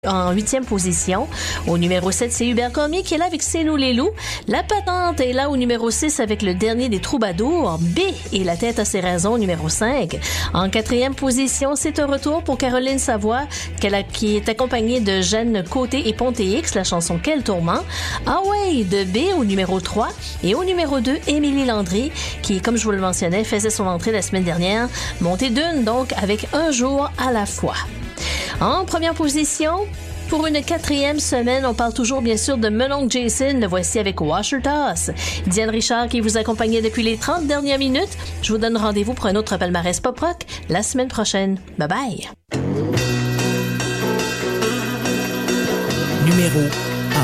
En 8e position. Au numéro 7, c'est Hubert Cormier qui est là avec C'est nous les loups. La patente est là au numéro 6 avec le dernier des troubadours. B et La tête à ses raisons, numéro 5. En 4e position, c'est un retour pour Caroline Savoie qui est accompagnée de Jeanne Côté et Ponté-X, la chanson Quel tourment. Away de B au numéro 3. Et au numéro 2, Émilie Landry qui, comme je vous le mentionnais, faisait son entrée la semaine dernière. Montée d'une, donc, avec Un jour à la fois. En première position, pour une 4e semaine, on parle toujours bien sûr de Mon oncle Jason. Le voici avec Washer Toss. Diane Richard qui vous accompagnait depuis les 30 dernières minutes. Je vous donne rendez-vous pour un autre palmarès pop-rock la semaine prochaine. Bye bye. Numéro